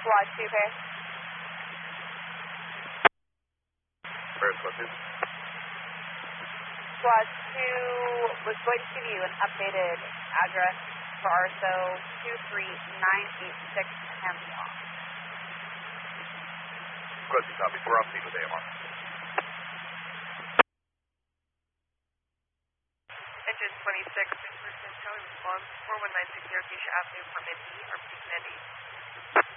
Squad 2 pair. Where's Squad 2? Squad 2 was going to give you an updated address for RSO 23986 Hemlock. Squad 2 copy. We're off scene with AMR. Engine 26, Tower response 4196 Acacia Avenue, Apartment B, RP 98.